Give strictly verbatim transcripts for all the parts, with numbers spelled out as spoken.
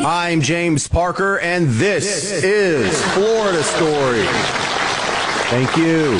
I'm James Parker, and this, this is Florida Story. Thank you.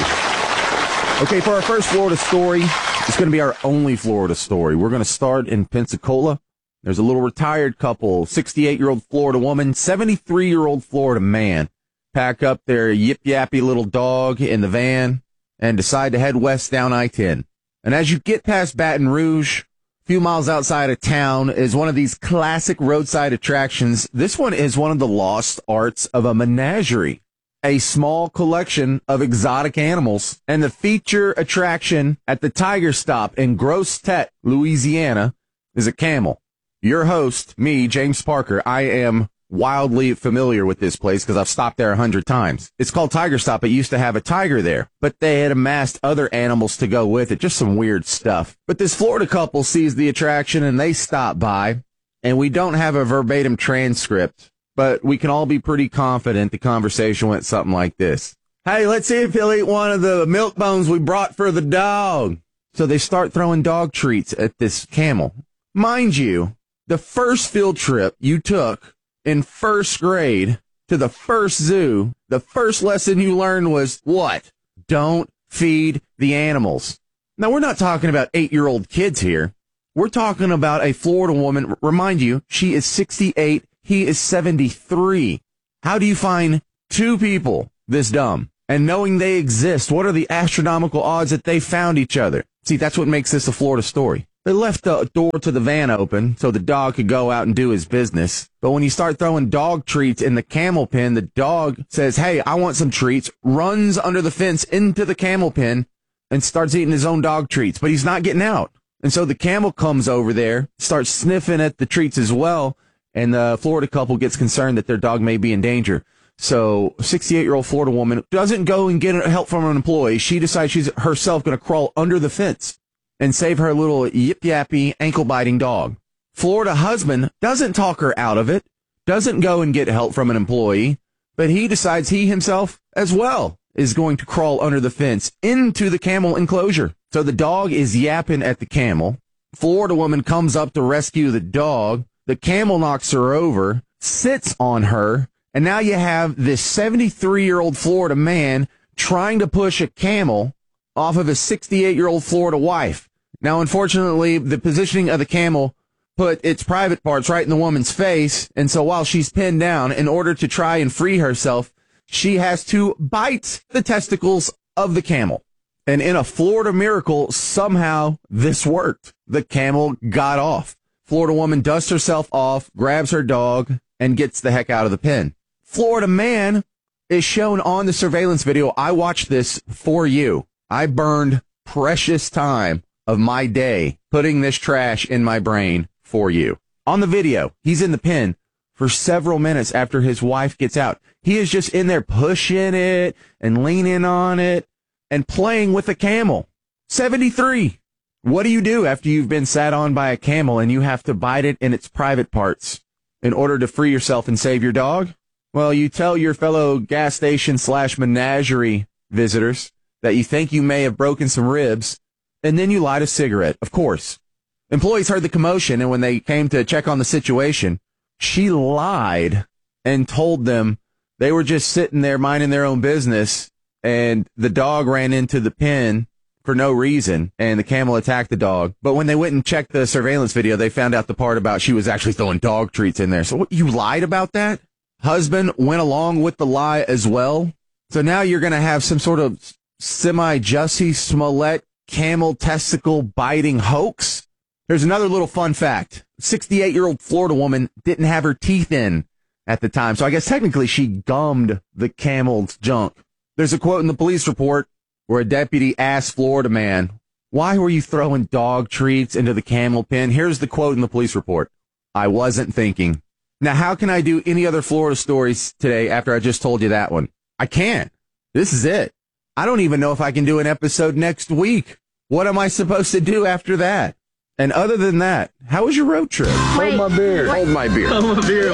Okay, for our first Florida story, it's going to be our only Florida story. We're going to start in Pensacola. There's a little retired couple, sixty-eight-year-old Florida woman, seventy-three-year-old Florida man, pack up their yip-yappy little dog in the van and decide to head west down I ten. And as you get past Baton Rouge, a few miles outside of town, is one of these classic roadside attractions. This one is one of the lost arts of a menagerie, a small collection of exotic animals. And the feature attraction at the Tiger Stop in Grosse Tete, Louisiana, is a camel. Your host, me, James Parker, I am wildly familiar with this place because I've stopped there a hundred times. It's called Tiger Stop. It used to have a tiger there, but they had amassed other animals to go with it. Just some weird stuff. But this Florida couple sees the attraction and they stop by, and we don't have a verbatim transcript, but we can all be pretty confident the conversation went something like this. Hey, let's see if he'll eat one of the milk bones we brought for the dog. So they start throwing dog treats at this camel. Mind you, the first field trip you took in first grade to the first zoo, the first lesson you learned was what? Don't feed the animals. Now, we're not talking about eight-year-old kids here. We're talking about a Florida woman. Remind you, she is sixty-eight. He is seventy-three. How do you find two people this dumb? And knowing they exist, what are the astronomical odds that they found each other? See, that's what makes this a Florida story. They left the door to the van open so the dog could go out and do his business. But when you start throwing dog treats in the camel pen, the dog says, hey, I want some treats, runs under the fence into the camel pen and starts eating his own dog treats. But he's not getting out. And so the camel comes over there, starts sniffing at the treats as well. And the Florida couple gets concerned that their dog may be in danger. So a sixty-eight-year-old Florida woman doesn't go and get help from an employee. She decides she's herself going to crawl under the fence and save her little yip-yappy, ankle-biting dog. Florida husband doesn't talk her out of it, doesn't go and get help from an employee, but he decides he himself, as well, is going to crawl under the fence into the camel enclosure. So the dog is yapping at the camel. Florida woman comes up to rescue the dog. The camel knocks her over, sits on her, and now you have this seventy-three-year-old Florida man trying to push a camel off of his sixty-eight-year-old Florida wife. Now, unfortunately, the positioning of the camel put its private parts right in the woman's face, and so while she's pinned down, in order to try and free herself, she has to bite the testicles of the camel. And in a Florida miracle, somehow this worked. The camel got off. Florida woman dusts herself off, grabs her dog, and gets the heck out of the pen. Florida man is shown on the surveillance video. I watched this for you. I burned precious time of my day putting this trash in my brain for you. On the video, he's in the pen for several minutes after his wife gets out. He is just in there pushing it and leaning on it and playing with a camel. seventy-three. What do you do after you've been sat on by a camel and you have to bite it in its private parts in order to free yourself and save your dog? Well, you tell your fellow gas station slash menagerie visitors that you think you may have broken some ribs, and then you light a cigarette, of course. Employees heard the commotion, and when they came to check on the situation, she lied and told them they were just sitting there minding their own business, and the dog ran into the pen for no reason, and the camel attacked the dog. But when they went and checked the surveillance video, they found out the part about she was actually throwing dog treats in there. So what, you lied about that? Husband went along with the lie as well. So now you're going to have some sort of semi-Jussie Smollett camel testicle biting hoax. There's another little fun fact. sixty-eight-year-old Florida woman didn't have her teeth in at the time. So I guess technically she gummed the camel's junk. There's a quote in the police report where a deputy asked Florida man, why were you throwing dog treats into the camel pen? Here's the quote in the police report. I wasn't thinking. Now, how can I do any other Florida stories today after I just told you that one? I can't. This is it. I don't even know if I can do an episode next week. What am I supposed to do after that? And other than that, how was your road trip? Wait, Hold my beer. What? Hold my beer. Hold my beer.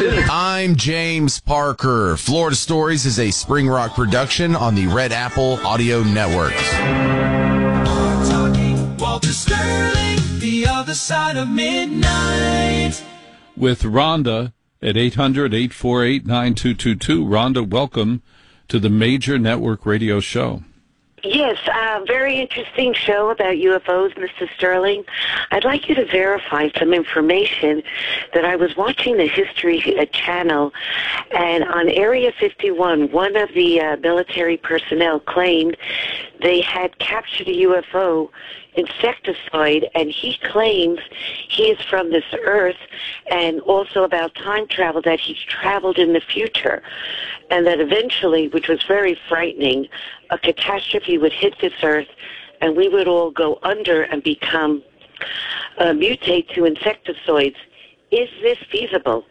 I'm James Parker. Florida Stories is a Spring Rock production on the Red Apple Audio Network. Talking Walter Sterling, the other side of midnight. With Rhonda at eight hundred, eight four eight, nine two two two. Rhonda, welcome to the Major Network Radio Show. Yes, uh, very interesting show about U F Os, Mister Sterling. I'd like you to verify some information that I was watching the History uh, Channel, and on Area fifty-one, one of the uh, military personnel claimed they had captured a U F O insecticide, and he claims he is from this earth, and also about time travel, that he's traveled in the future, and that eventually, which was very frightening, a catastrophe would hit this earth, and we would all go under and become, uh, mutate to insecticides. Is this feasible?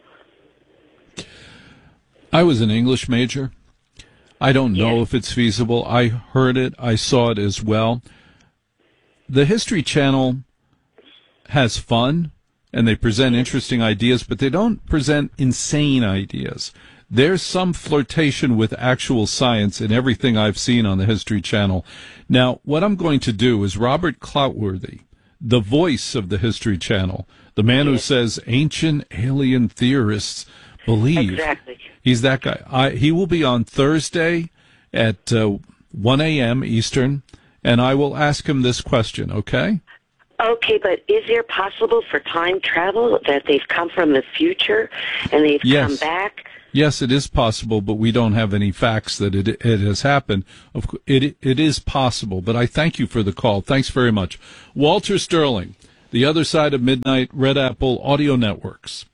I was an English major. I don't know Yes. if it's feasible. I heard it. I saw it as well. The History Channel has fun, and they present interesting ideas, but they don't present insane ideas. There's some flirtation with actual science in everything I've seen on the History Channel. Now, what I'm going to do is Robert Cloutworthy, the voice of the History Channel, the man who says ancient alien theorists believe. Exactly. He's that guy. I, he will be on Thursday at uh, one a.m. Eastern, and I will ask him this question, okay? Okay, but is there possible for time travel, that they've come from the future and they've Yes. come back? Yes, it is possible, but we don't have any facts that it, it has happened. Of cou- It, it is possible, but I thank you for the call. Thanks very much. Walter Sterling, The Other Side of Midnight, Red Apple Audio Networks.